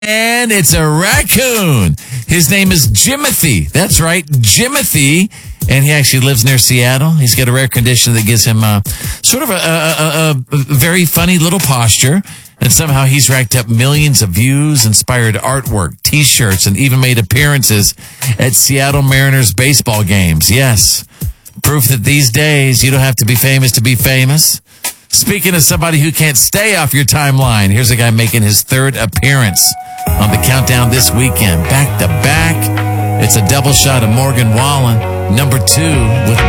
And it's a raccoon. His name is Jimothy. That's right, Jimothy. And he actually lives near Seattle. He's got a rare condition that gives him sort of a very funny little posture. And somehow he's racked up millions of views, inspired artwork, T-shirts, and even made appearances at Seattle Mariners baseball games. Yes, proof that these days you don't have to be famous to be famous. Speaking of somebody who can't stay off your timeline, here's a guy making his third appearance on the countdown this weekend. Back to back, it's a double shot of Morgan Wallen, number 2 with